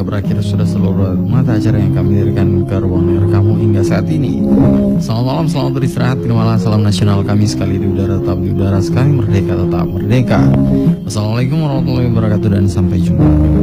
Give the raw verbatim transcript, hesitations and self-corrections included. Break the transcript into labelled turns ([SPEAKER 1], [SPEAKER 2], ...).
[SPEAKER 1] berakhir sudah seluruh mata acara yang kami berikan ke ruang dengar kamu hingga saat ini. Selamat malam, selamat beristirahat. Terimalah salam nasional kami, sekali di udara tetap di udara, sekali merdeka tetap merdeka. Wassalamualaikum warahmatullahi wabarakatuh dan sampai jumpa.